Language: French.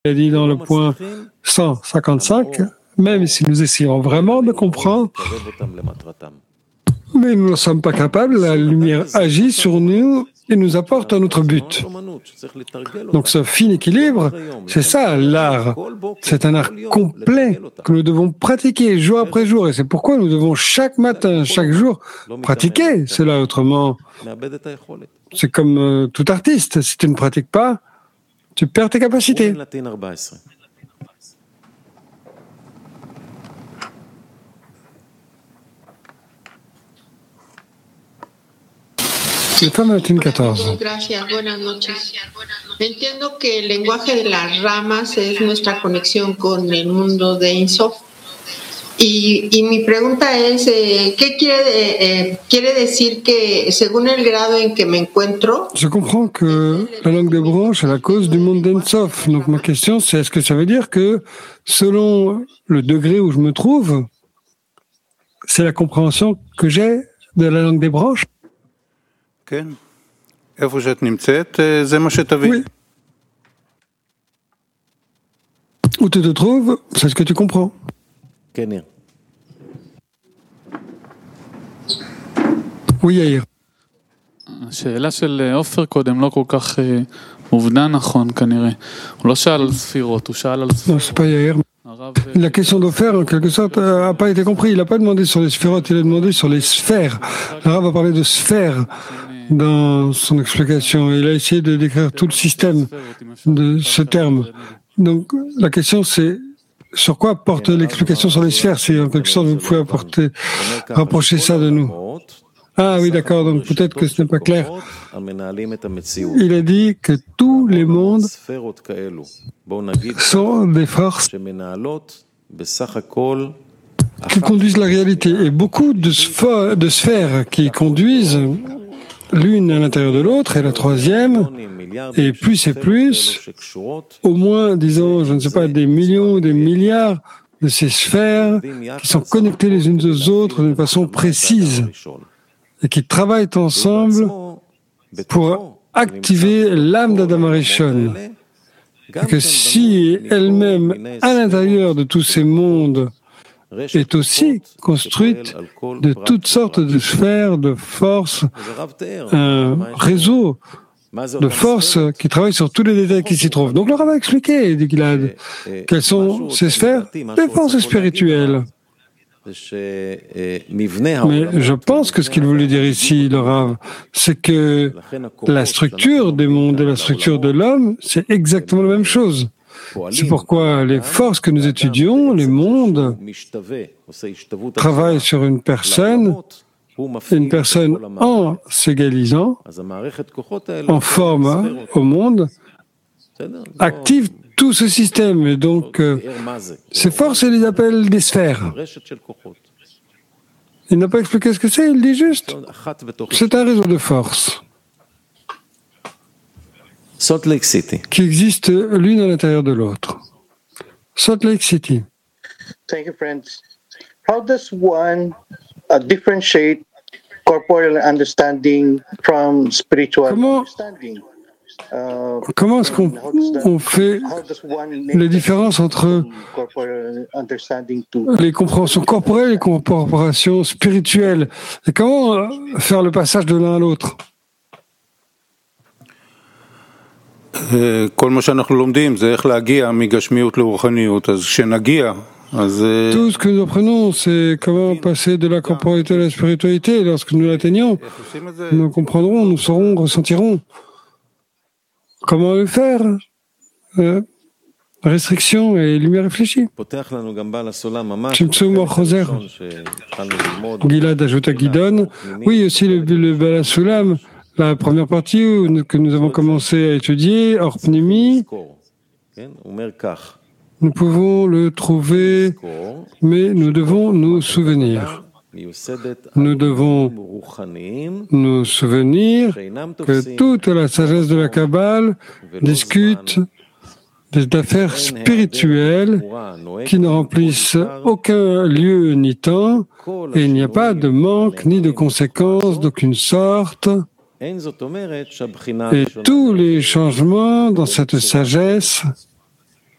Il a dit dans le point 155, même si nous essayons vraiment de comprendre, mais nous ne sommes pas capables, la lumière agit sur nous et nous apporte à notre but. Donc ce fin équilibre, c'est ça l'art. C'est un art complet que nous devons pratiquer jour après jour. Et c'est pourquoi nous devons chaque matin, chaque jour, pratiquer cela. Autrement, c'est comme tout artiste. Si tu ne pratiques pas, tu perds tes capacités. Gracias, buenas noches. Entiendo que el lenguaje de las ramas es nuestra conexión con el mundo de Ein Sof. Y mi pregunta es, ¿qué quiere decir que según el grado en que me encuentro? Je comprends que la langue des branches est la cause du monde d'Ein Sof. Donc ma question, c'est est-ce que ça veut dire que selon le degré où je me trouve, c'est la compréhension que j'ai de la langue des branches? Oui. Où tu te trouves, c'est ce que tu comprends. Oui, Yair. השאלה של עופר קודם לא כל כך מובנה נכון כנראה. הוא לא שאל על ספירות, הוא שאל על Non, c'est pas Yair. La question d'Ofer, en quelque sorte, n'a pas été comprise. Il n'a pas demandé sur les sphérotes, il a demandé sur les sphères. Le Rav a parlé de sphères dans son explication. Il a essayé de décrire tout le système de ce terme. Donc, la question, c'est sur quoi porte l'explication sur les sphères? Si, en quelque sorte, vous pouvez rapprocher ça de nous. Ah oui, d'accord, donc peut-être que ce n'est pas clair. Il a dit que tous les mondes sont des forces qui conduisent la réalité. Et beaucoup de sphères qui conduisent l'une à l'intérieur de l'autre, et la troisième, et plus, au moins, disons, je ne sais pas, des millions, des milliards de ces sphères qui sont connectées les unes aux autres d'une façon précise et qui travaillent ensemble pour activer l'âme d'Adam Arishon. Et que si elle-même, à l'intérieur de tous ces mondes, est aussi construite de toutes sortes de sphères, de forces, un réseau de forces qui travaillent sur tous les détails qui s'y trouvent. Donc le Rav a expliqué, dit Gilad, quelles sont ces sphères? Des forces spirituelles. Mais je pense que ce qu'il voulait dire ici, le Rav, c'est que la structure des mondes et la structure de l'homme, c'est exactement la même chose. C'est pourquoi les forces que nous étudions, les mondes, travaillent sur une personne en s'égalisant, en forme au monde, active tout ce système. Et donc, ces forces, il les appelle des sphères. Il n'a pas expliqué ce que c'est, il dit juste, c'est un réseau de forces qui existe l'une à l'intérieur de l'autre. Salt Lake City. Thank you, friends. How does one differentiate corporeal understanding from spiritual understanding? Comment est-ce qu'on fait les différences entre les compréhensions corporelles et les compréhensions spirituelles? Et comment faire le passage de l'un à l'autre? Tout ce que nous apprenons, c'est comment passer de la corporalité à la spiritualité. Et lorsque nous l'atteignons, nous comprendrons, nous saurons, ressentirons. Comment le faire? Restriction et lumière réfléchie. Gilad ajoute à Gidon. Oui, aussi le Bala Sulam, la première partie que nous avons commencé à étudier, hors pnémie. Nous pouvons le trouver, mais nous devons nous souvenir. Nous devons nous souvenir que toute la sagesse de la Kabbale discute des affaires spirituelles qui ne remplissent aucun lieu ni temps, et il n'y a pas de manque ni de conséquences d'aucune sorte. Et tous les changements dans cette sagesse